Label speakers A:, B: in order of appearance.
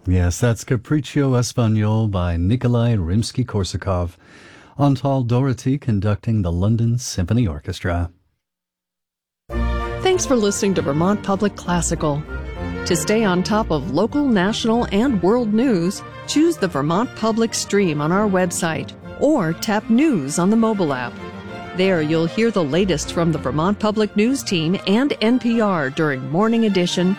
A: Yes, that's Capriccio Espagnol by Nikolai Rimsky-Korsakov, on Tall Dorothy conducting the London Symphony Orchestra.
B: Thanks for listening to Vermont Public Classical. To stay on top of local, national, and world news, choose the Vermont Public stream on our website or tap News on the mobile app. There you'll hear the latest from the Vermont Public News team and NPR during Morning Edition,